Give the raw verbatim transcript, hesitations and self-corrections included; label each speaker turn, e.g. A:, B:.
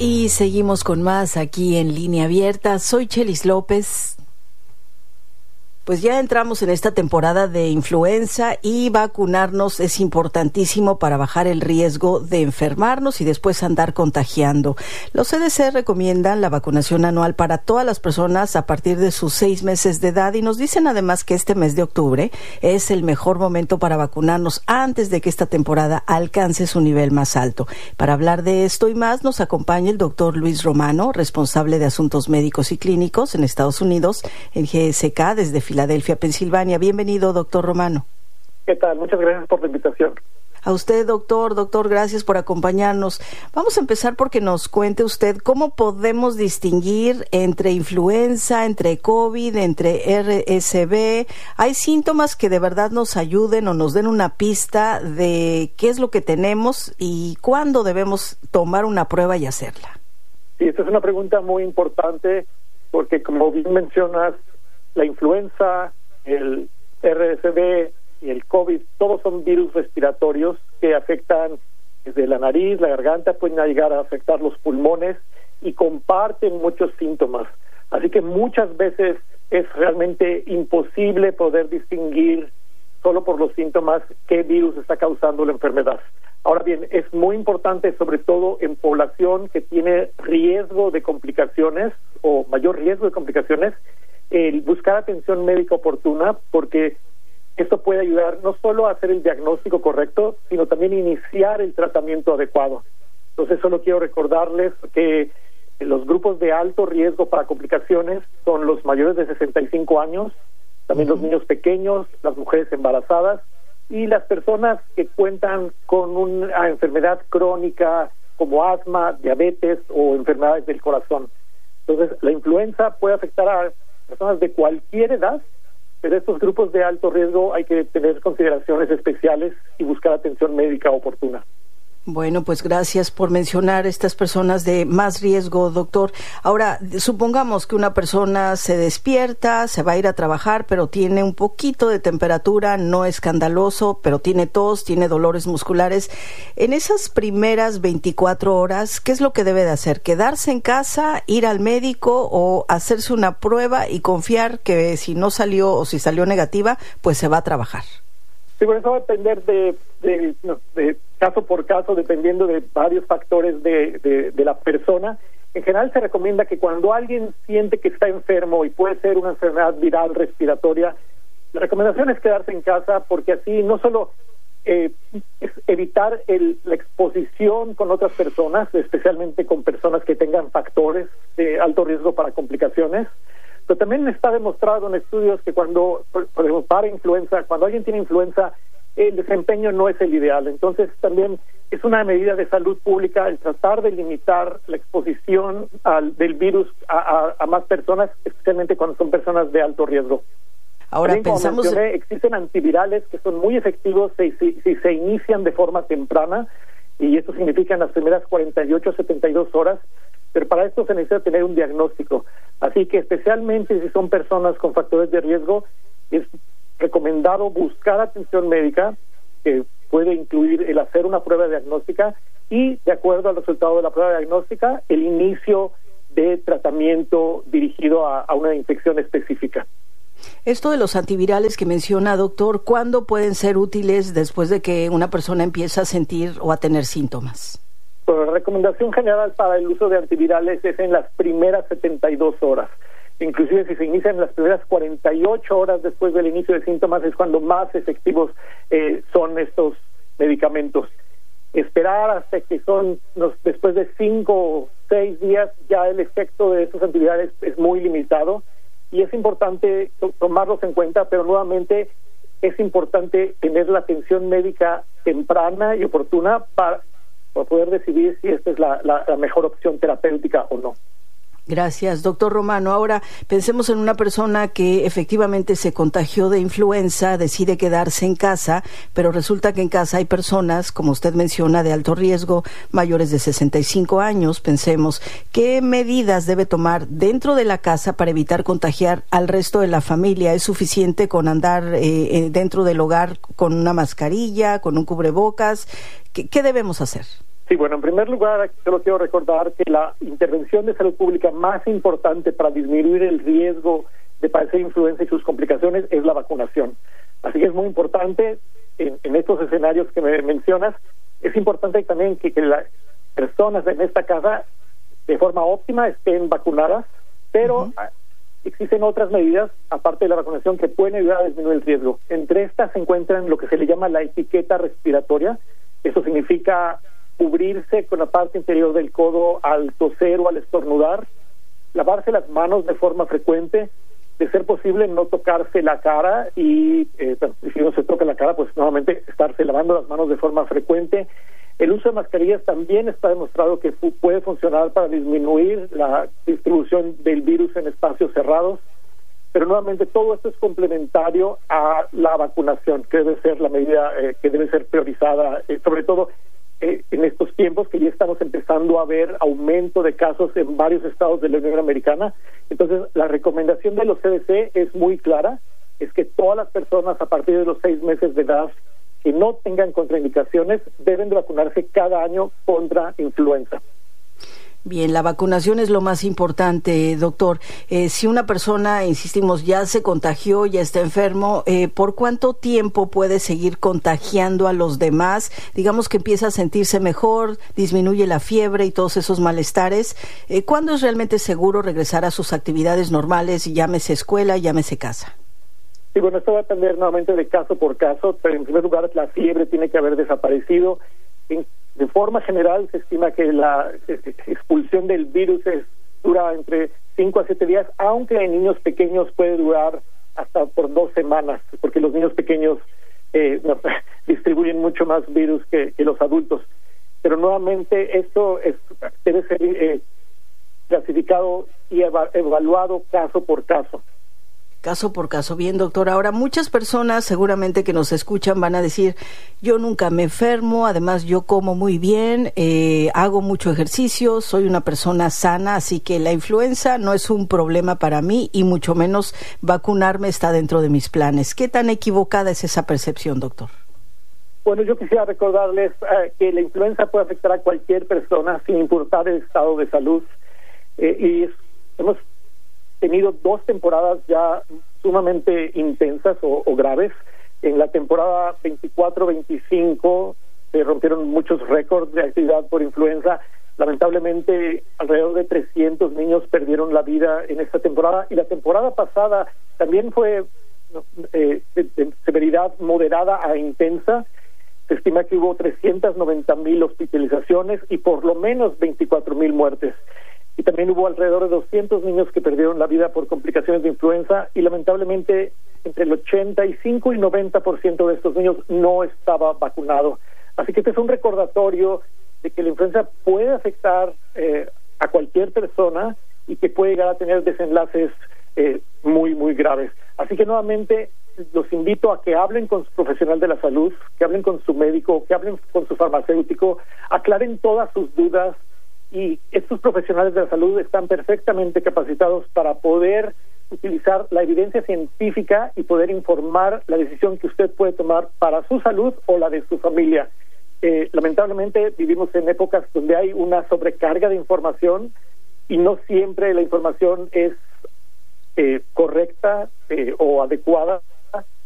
A: Y seguimos con más aquí en Línea Abierta. Soy Chelis López. Pues ya entramos en esta temporada de influenza y vacunarnos es importantísimo para bajar el riesgo de enfermarnos y después andar contagiando. Los C D C recomiendan la vacunación anual para todas las personas a partir de sus seis meses de edad y nos dicen además que este mes de octubre es el mejor momento para vacunarnos antes de que esta temporada alcance su nivel más alto. Para hablar de esto y más nos acompaña el doctor Luis Romano, responsable de Asuntos Médicos y Clínicos en Estados Unidos, en G S K desde Filadelfia, Pensilvania. Bienvenido, doctor Romano.
B: ¿Qué tal? Muchas gracias por la invitación.
A: A usted, doctor, doctor, gracias por acompañarnos. Vamos a empezar porque nos cuente usted cómo podemos distinguir entre influenza, entre COVID, entre R S V. ¿Hay síntomas que de verdad nos ayuden o nos den una pista de qué es lo que tenemos y cuándo debemos tomar una prueba y hacerla?
B: Sí, esta es una pregunta muy importante porque, como bien mencionas, la influenza, el R S V y el COVID, todos son virus respiratorios que afectan desde la nariz, la garganta, pueden llegar a afectar los pulmones y comparten muchos síntomas. Así que muchas veces es realmente imposible poder distinguir solo por los síntomas qué virus está causando la enfermedad. Ahora bien, es muy importante, sobre todo en población que tiene riesgo de complicaciones o mayor riesgo de complicaciones, el buscar atención médica oportuna, porque esto puede ayudar no solo a hacer el diagnóstico correcto, sino también iniciar el tratamiento adecuado. Entonces, solo quiero recordarles que los grupos de alto riesgo para complicaciones son los mayores de sesenta y cinco años, también uh-huh. los niños pequeños, las mujeres embarazadas y las personas que cuentan con una enfermedad crónica como asma, diabetes o enfermedades del corazón. Entonces, la influenza puede afectar a personas de cualquier edad, pero estos grupos de alto riesgo hay que tener consideraciones especiales y buscar atención médica oportuna.
A: Bueno, pues gracias por mencionar estas personas de más riesgo, doctor. Ahora, supongamos que una persona se despierta, se va a ir a trabajar, pero tiene un poquito de temperatura, no escandaloso, pero tiene tos, tiene dolores musculares. En esas primeras veinticuatro horas, ¿qué es lo que debe de hacer? ¿Quedarse en casa, ir al médico o hacerse una prueba y confiar que si no salió o si salió negativa, pues se va a trabajar?
B: Sí, bueno, eso va a depender de, de, de caso por caso, dependiendo de varios factores de, de, de la persona. En general se recomienda que cuando alguien siente que está enfermo y puede ser una enfermedad viral respiratoria, la recomendación es quedarse en casa porque así no solo eh, es evitar el, la exposición con otras personas, especialmente con personas que tengan factores de alto riesgo para complicaciones, pero también está demostrado en estudios que cuando, por ejemplo, para influenza, cuando alguien tiene influenza, el desempeño no es el ideal. Entonces, también es una medida de salud pública el tratar de limitar la exposición al, del virus a, a, a más personas, especialmente cuando son personas de alto riesgo.
A: Ahora también, pensamos...
B: como mencioné, existen antivirales que son muy efectivos si, si, si se inician de forma temprana, y esto significa en las primeras cuarenta y ocho a setenta y dos horas, pero para esto se necesita tener un diagnóstico. Así que especialmente si son personas con factores de riesgo, es recomendado buscar atención médica, que puede incluir el hacer una prueba diagnóstica y, de acuerdo al resultado de la prueba diagnóstica, el inicio de tratamiento dirigido a, a una infección específica.
A: Esto de los antivirales que menciona, doctor, ¿cuándo pueden ser útiles después de que una persona empieza a sentir o a tener síntomas?
B: Pues la recomendación general para el uso de antivirales es en las primeras setenta y dos horas. Inclusive si se inician en las primeras cuarenta y ocho horas después del inicio de síntomas es cuando más efectivos eh, son estos medicamentos. Esperar hasta que son los, después de cinco o seis días ya el efecto de estos antivirales es muy limitado y es importante to- tomarlos en cuenta, pero nuevamente es importante tener la atención médica temprana y oportuna para, para poder decidir si esta es la, la, la mejor opción terapéutica o no.
A: Gracias, doctor Romano. Ahora, pensemos en una persona que efectivamente se contagió de influenza, decide quedarse en casa, pero resulta que en casa hay personas, como usted menciona, de alto riesgo, mayores de sesenta y cinco años. Pensemos, ¿qué medidas debe tomar dentro de la casa para evitar contagiar al resto de la familia? ¿Es suficiente con andar eh, dentro del hogar con una mascarilla, con un cubrebocas? ¿Qué, qué debemos hacer?
B: Sí, bueno, en primer lugar, solo quiero recordar que la intervención de salud pública más importante para disminuir el riesgo de padecer influenza y sus complicaciones es la vacunación. Así que es muy importante, en, en estos escenarios que me mencionas, es importante también que, que las personas en esta casa de forma óptima estén vacunadas, pero uh-huh. existen otras medidas, aparte de la vacunación, que pueden ayudar a disminuir el riesgo. Entre estas se encuentran lo que se le llama la etiqueta respiratoria. Eso significa cubrirse con la parte interior del codo al toser o al estornudar, lavarse las manos de forma frecuente, de ser posible no tocarse la cara y eh, bueno, si no se toca la cara, pues nuevamente estarse lavando las manos de forma frecuente. El uso de mascarillas también está demostrado que fu- puede funcionar para disminuir la distribución del virus en espacios cerrados, pero nuevamente todo esto es complementario a la vacunación, que debe ser la medida eh, que debe ser priorizada, eh, sobre todo eh, en estos tiempos que ya estamos empezando a ver aumento de casos en varios estados de la Unión Americana. Entonces, la recomendación de los C D C es muy clara, es que todas las personas a partir de los seis meses de edad que no tengan contraindicaciones deben de vacunarse cada año contra influenza.
A: Bien, la vacunación es lo más importante, doctor. Eh, si una persona, insistimos, ya se contagió, ya está enfermo, eh, ¿por cuánto tiempo puede seguir contagiando a los demás? Digamos que empieza a sentirse mejor, disminuye la fiebre y todos esos malestares. Eh, ¿Cuándo es realmente seguro regresar a sus actividades normales, llámese escuela, llámese casa?
B: Sí, bueno, esto va a depender nuevamente de caso por caso, pero en primer lugar la fiebre tiene que haber desaparecido. En, de forma general se estima que la eh, expulsión del virus es, dura entre cinco a siete días, aunque en niños pequeños puede durar hasta por dos semanas, porque los niños pequeños eh, no, distribuyen mucho más virus que, que los adultos. Pero nuevamente esto es, debe ser eh, clasificado y eva- evaluado caso por caso.
A: Caso por caso. Bien, doctor. Ahora, muchas personas seguramente que nos escuchan van a decir, yo nunca me enfermo, además yo como muy bien, eh, hago mucho ejercicio, soy una persona sana, así que la influenza no es un problema para mí y mucho menos vacunarme está dentro de mis planes. ¿Qué tan equivocada es esa percepción, doctor?
B: Bueno, yo quisiera recordarles eh, que la influenza puede afectar a cualquier persona sin importar el estado de salud. Eh, y hemos tenido dos temporadas ya sumamente intensas o, o graves. En la temporada veinticuatro veinticinco se rompieron muchos récords de actividad por influenza. Lamentablemente, alrededor de trescientos niños perdieron la vida en esta temporada, y la temporada pasada también fue eh, de, de severidad moderada a intensa. Se estima que hubo trescientas noventa mil hospitalizaciones y por lo menos veinticuatro mil muertes. Y también hubo alrededor de doscientos niños que perdieron la vida por complicaciones de influenza, y lamentablemente entre el ochenta y cinco y noventa por ciento de estos niños no estaba vacunado. Así que este es un recordatorio de que la influenza puede afectar eh, a cualquier persona y que puede llegar a tener desenlaces eh, muy, muy graves. Así que nuevamente los invito a que hablen con su profesional de la salud, que hablen con su médico, que hablen con su farmacéutico, aclaren todas sus dudas. Y estos profesionales de la salud están perfectamente capacitados para poder utilizar la evidencia científica y poder informar la decisión que usted puede tomar para su salud o la de su familia. Eh, lamentablemente vivimos en épocas donde hay una sobrecarga de información y no siempre la información es eh, correcta eh, o adecuada